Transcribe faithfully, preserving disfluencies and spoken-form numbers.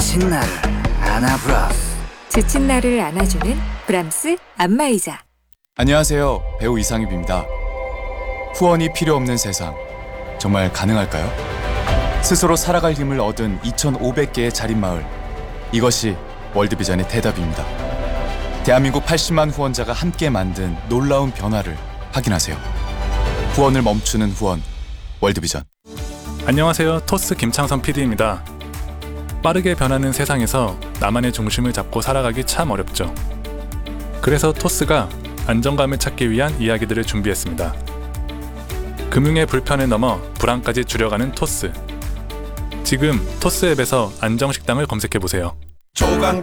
지친 나를 안아브라스. 지친 나를 안아주는 브람스 안마의자. 안녕하세요. 배우 이상엽입니다. 후원이 필요 없는 세상, 정말 가능할까요? 스스로 살아갈 힘을 얻은 이천오백 개의 자립마을, 이것이 월드비전의 대답입니다. 대한민국 팔십만 후원자가 함께 만든 놀라운 변화를 확인하세요. 후원을 멈추는 후원, 월드비전. 안녕하세요. 토스 김창선 피디입니다. 빠르게 변하는 세상에서 나만의 중심을 잡고 살아가기 참 어렵죠. 그래서 토스가 안정감을 찾기 위한 이야기들을 준비했습니다. 금융의 불편을 넘어 불안까지 줄여가는 토스. 지금 토스 앱에서 안정식당을 검색해보세요. 조강